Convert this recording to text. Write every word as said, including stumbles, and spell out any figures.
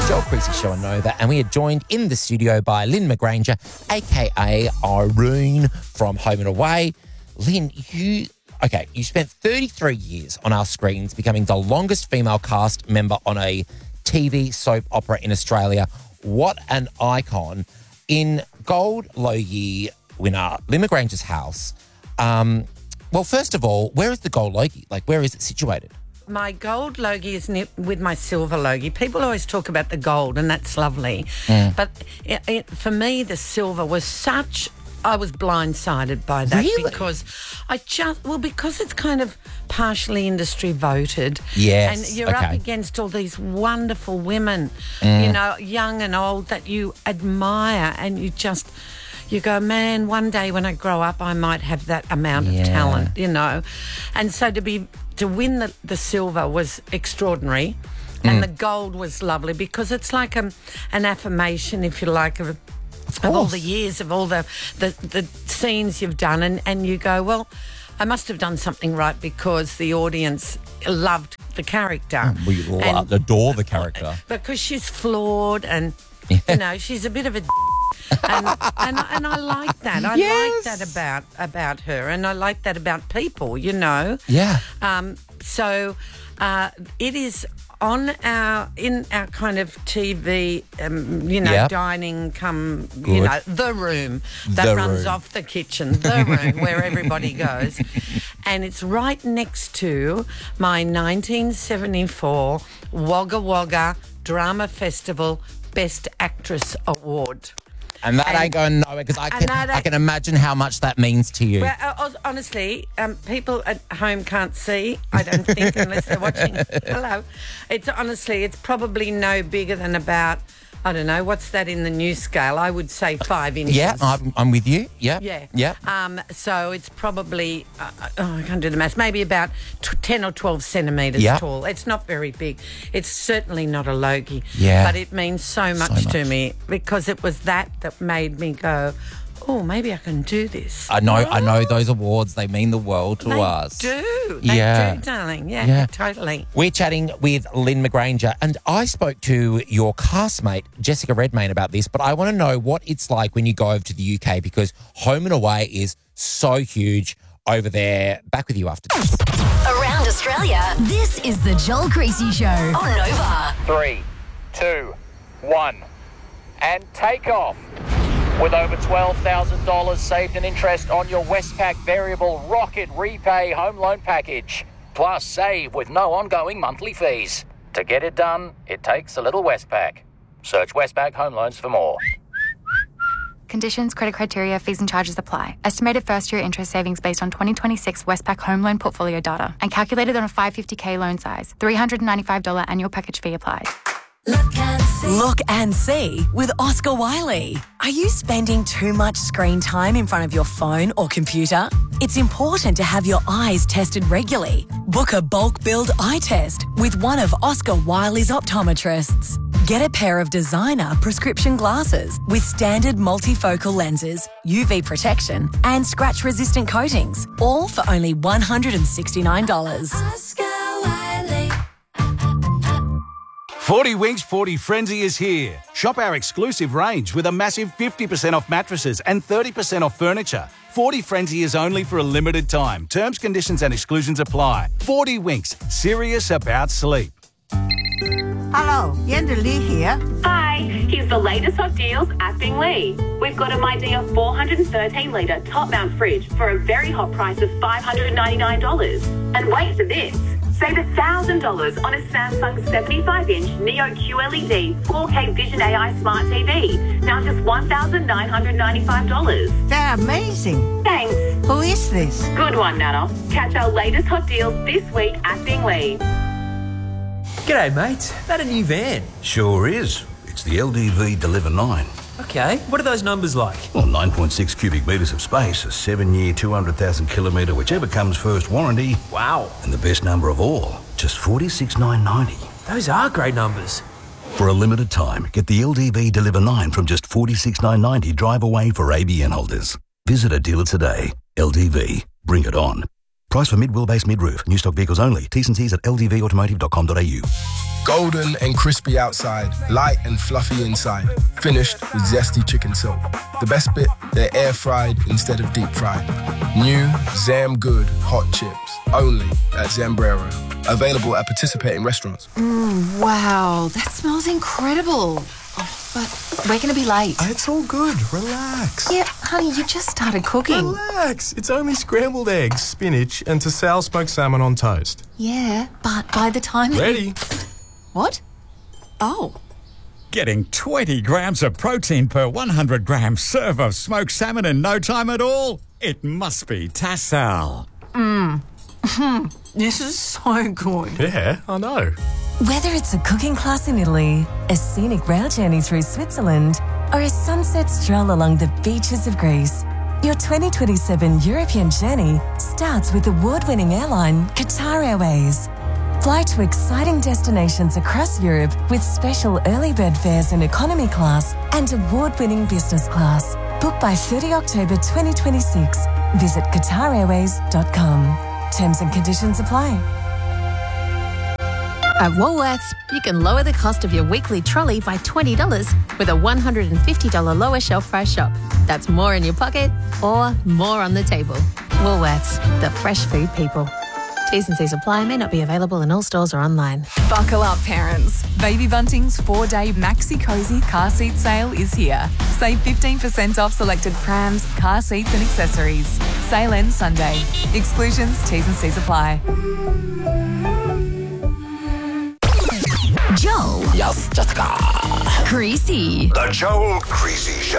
Joel Creasy Show on Nova, and we are joined in the studio by Lynn McGranger, a k a. Irene from Home and Away. Lynn, you... Okay, you spent thirty-three years on our screens, becoming the longest female cast member on a T V soap opera in Australia. What an icon. In Gold Logie winner Lynn McGranger's house, um, well, first of all, where is the Gold Logie? Like, where is it situated? My gold logie is near, with my silver logie. People always talk about the gold, and that's lovely. Mm. But it, it, for me, the silver was such... I was blindsided by that really? because I just... Well, because it's kind of partially industry voted. Yes, And you're okay. up against all these wonderful women, Mm. you know, young and old, that you admire, and you just... You go, man, one day when I grow up, I might have that amount Yeah. of talent, you know. And so to be to win the, the silver was extraordinary, and Mm. the gold was lovely because it's like a, an affirmation, if you like, of, of all the years, of all the, the, the scenes you've done. And, and you go, well, I must have done something right because the audience loved the character. We And- adore the character. Because she's flawed and, Yeah. you know, she's a bit of a... and, and and I like that. I Yes. like that about about her, and I like that about people. You know. Yeah. Um. So, uh, it is on our in our kind of T V, um, you know, Yep. dining come, you Good. know, the room that The runs room. off the kitchen, the room where everybody goes, and it's right next to my nineteen seventy-four Wagga Wagga Drama Festival Best Actress Award. And that And- ain't going nowhere because I and can, that I ain't- can imagine how much that means to you. Well, uh, honestly, um, people at home can't see, I don't think, unless they're watching. Hello. It's honestly, it's probably no bigger than about, I don't know, what's that in the news scale? I would say five inches. Yeah, I'm, I'm with you. Yeah. Yeah. Yeah. Um, so it's probably, uh, oh, I can't do the maths, maybe about t- ten or twelve centimetres Yeah. tall. It's not very big. It's certainly not a logie. Yeah. But it means so much, much. to me because it was that that made me go, oh, maybe I can do this. I know, I know those awards, they mean the world to They us. do. They Yeah. do, darling. Yeah, Yeah. totally. We're chatting with Lynn McGranger, and I spoke to your castmate, Jessica Redmayne, about this, but I want to know what it's like when you go over to the U K because Home and Away is so huge over there. Back with you after this. Around Australia, this is the Joel Creasy Show on Nova. Three, two, one, and take off. With over twelve thousand dollars saved in interest on your Westpac Variable Rocket Repay Home Loan Package. Plus, save with no ongoing monthly fees. To get it done, it takes a little Westpac. Search Westpac Home Loans for more. Conditions, credit criteria, fees and charges apply. Estimated first-year interest savings based on twenty twenty-six Westpac home loan portfolio data and calculated on a five hundred fifty thousand loan size. three hundred ninety-five dollars annual package fee applies. Look and see with Oscar Wiley. Are you spending too much screen time in front of your phone or computer? It's important to have your eyes tested regularly. Book a bulk billed eye test with one of Oscar Wiley's optometrists. Get a pair of designer prescription glasses with standard multifocal lenses, U V protection and scratch-resistant coatings, all for only one hundred sixty-nine dollars. forty Winks forty Frenzy is here. Shop our exclusive range with a massive fifty percent off mattresses and thirty percent off furniture. forty Frenzy is only for a limited time. Terms, conditions and exclusions apply. forty Winks, serious about sleep. Hello, Yenda Lee here. Hi, here's the latest hot deals at Bingley. We've got a My Dear four hundred thirteen litre top mount fridge for a very hot price of five hundred ninety-nine dollars. And wait for this. Save one thousand dollars on a Samsung seventy-five inch Neo Q L E D four K Vision A I Smart T V. Now just one thousand nine hundred ninety-five dollars. They're amazing. Thanks. Who is this? Good one, Nana. Catch our latest hot deals this week at Bingley. G'day, mate. That a new van? Sure is. It's the L D V Deliver nine. Okay, what are those numbers like? Well, nine point six cubic metres of space, a seven-year, two hundred thousand kilometre, whichever comes first warranty. Wow. And the best number of all, just forty-six thousand nine hundred ninety. Those are great numbers. For a limited time, get the L D V Deliver nine from just forty-six thousand nine hundred ninety drive away for A B N holders. Visit a dealer today. L D V. Bring it on. Price for mid-wheelbase mid-roof. New stock vehicles only. T's and C's at l d v automotive dot com dot a u. Golden and crispy outside, light and fluffy inside. Finished with zesty chicken silk. The best bit, they're air-fried instead of deep-fried. New Zam Good hot chips. Only at Zambrero. Available at participating restaurants. Mmm, wow. That smells incredible. Oh, but we're going to be late. It's all good. Relax. Yeah, honey, you just started cooking. Relax. It's only scrambled eggs, spinach, and to sal smoked salmon on toast. Yeah, but by the time... Ready. What? Oh. Getting twenty grams of protein per one hundred gram serve of smoked salmon in no time at all? It must be Tassal. Mmm. This is so good. Yeah, I know. Whether it's a cooking class in Italy, a scenic rail journey through Switzerland, or a sunset stroll along the beaches of Greece, your twenty twenty-seven European journey starts with award-winning airline Qatar Airways. Fly to exciting destinations across Europe with special early bird fares in economy class and award-winning business class. Book by thirtieth of October twenty twenty-six. Visit qatar airways dot com. Terms and conditions apply. At Woolworths, you can lower the cost of your weekly trolley by twenty dollars with a one hundred fifty dollars lower shelf price shop. That's more in your pocket or more on the table. Woolworths, the fresh food people. T's and C's apply, may not be available in all stores or online. Buckle up, parents. Baby Bunting's four-day Maxi Cozy car seat sale is here. Save fifteen percent off selected prams, car seats and accessories. Sale ends Sunday. Exclusions, T's and C's apply. Joel. Yes, Jessica. Creasy. The Joel Creasy Show.